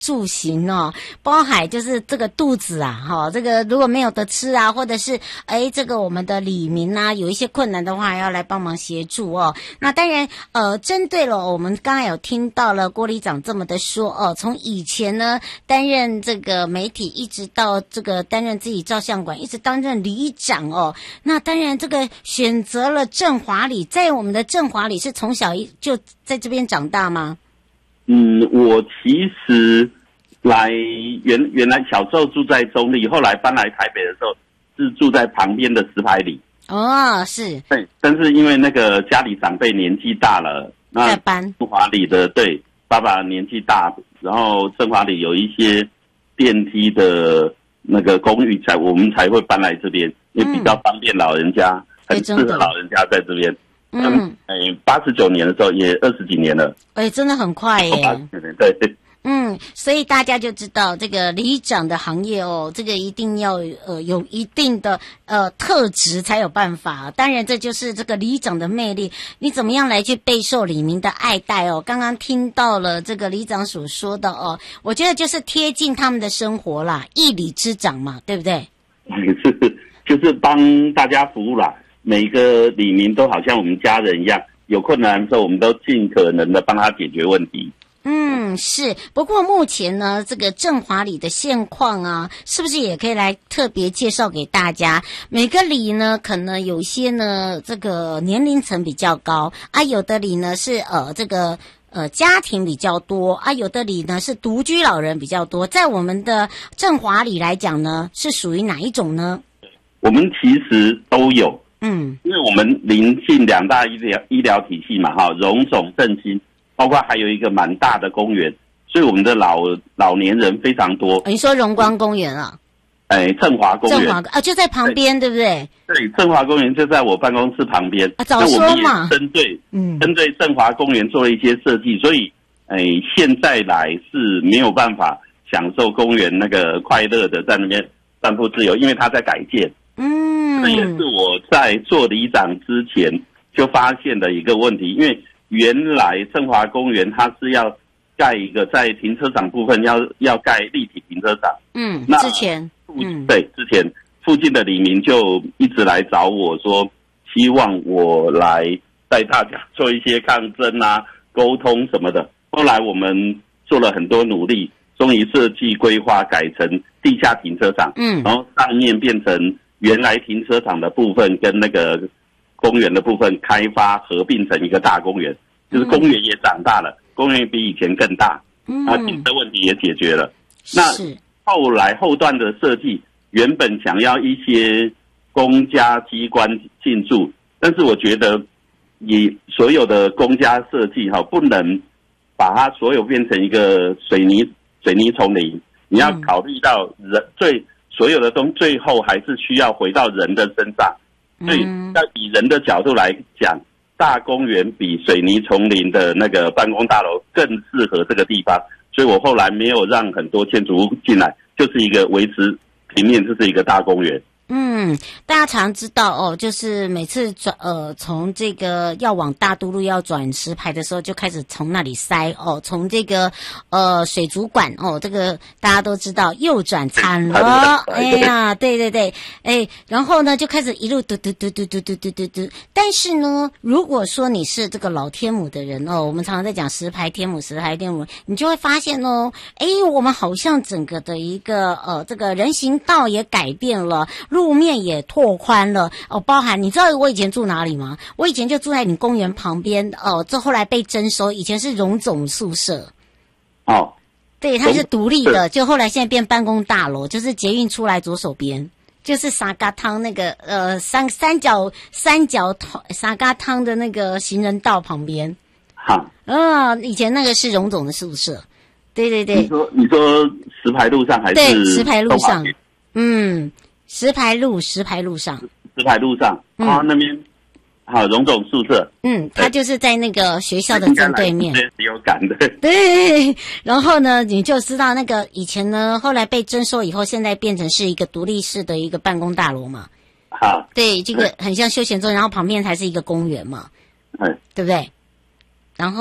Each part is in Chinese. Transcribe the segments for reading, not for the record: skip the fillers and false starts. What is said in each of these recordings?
住行哦，包含就是这个肚子啊，这个如果没有得吃啊，或者是这个我们的里民啊有一些困难的话，要来帮忙协助哦。那当然针对了我们刚才有听到了郭里长这么的说哦，从以前呢担任这个媒体，一直到这个担任自己照相馆，一直担任里长哦。那当然这个选择了振华里，在我们的振华里是从小就在这边长大吗？ 我其实原来小时候住在中立，后来搬来台北的时候是住在旁边的石牌里。 哦，是。 对，但是因为那个家里长辈年纪大了，那振华里的对爸爸年纪大，然后振华里有一些电梯的那个公寓我们才会搬来这边，也比较方便老人家，很适合老人家在这边。89年的时候也20几年了， 真的很快耶。 89年，对。 所以大家就知道这个里长的行业哦，这个一定要有一定的特质才有办法。当然这就是这个里长的魅力，你怎么样来去备受里民的爱戴哦。刚刚听到了这个里长所说的哦，我觉得就是贴近他们的生活啦，义里之长嘛，对不对？ 就是帮大家服务啦，每个里民都好像我们家人一样，有困难的时候我们都尽可能的帮他解决问题。 是。不过目前呢，这个振华里的现况啊，是不是也可以来特别介绍给大家？每个里呢，可能有些呢，这个年龄层比较高啊，有的里呢是这个家庭比较多啊，有的里呢是独居老人比较多。在我们的振华里来讲呢，是属于哪一种呢？ 我们其实都有，因为我们临近两大医疗体系嘛，荣总振兴。包括还有一个蛮大的公园，所以我们的老年人非常多。 你说荣光公园啊？ 振华公园就在旁边，对不对？ 对，振华公园就在我办公室旁边。 早说嘛！ 针对振华公园做了一些设计，所以现在来是没有办法享受公园那个快乐的在那边散步自由，因为它在改建。这也是我在做里长之前就发现的一个问题，因为原来振华公园它是要盖一个在停车场部分要盖立体停车场。那之前附近的里民就一直来找我说，希望我来带大家做一些抗争啊、沟通什么的。后来我们做了很多努力，终于设计规划改成地下停车场，然后上面变成原来停车场的部分跟那个公园的部分开发合并成一个大公园，就是公园也长大了，公园比以前更大，停车问题也解决了。那后段的设计，原本想要一些公家机关进驻，但是我觉得以所有的公家设计不能把它所有变成一个水泥丛林，你要考虑到所有的最后还是需要回到人的身上。所以要以人的角度来讲，大公园比水泥丛林的那个办公大楼更适合这个地方，所以我后来没有让很多建筑物进来，就是一个维持平面，就是一个大公园。 大家常知道哦，就是每次从这个要往大都路要转石牌的时候，就开始从那里塞哦，从这个水族馆哦，这个大家都知道右转惨了，哎呀，对，然后呢就开始一路嘟。但是呢，如果说你是这个老天母的人哦，我们常常在讲石牌天母，你就会发现哦，我们好像整个的一个这个人行道也改变了。路面也拓宽了哦，包含你知道我以前住哪里吗？我以前就住在你公园旁边哦，这后来被征收，以前是荣总宿舍。对，它是独立的，就后来现在变办公大楼，就是捷运出来左手边，就是沙嘎汤那个三角沙嘎汤的那个行人道旁边。以前那个是荣总的宿舍。对。 你说石牌路上还是？ 对，石牌路上。石牌路上， 那边荣总宿舍， 他就是在那个学校的正对面， 有感的。 对，然后呢，你就知道那个以前呢，后来被征收以后，现在变成是一个独立式的一个办公大楼嘛。对，这个很像休闲中，然后旁边才是一个公园嘛，对不对？然后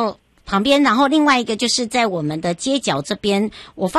旁边，然后另外一个就是在我们的街角这边，我